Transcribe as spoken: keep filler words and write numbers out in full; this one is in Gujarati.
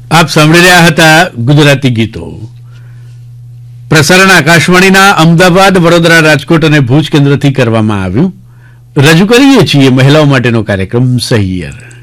આપ સાંભળી રહ્યા હતા ગુજરાતી ગીતો. પ્રસારણ આકાશવાણીના અમદાવાદ, વડોદરા, રાજકોટ અને ભુજ કેન્દ્રથી કરવામાં આવ્યું. રજૂ કરીએ છીએ મહિલાઓ માટેનો કાર્યક્રમ સહિયર.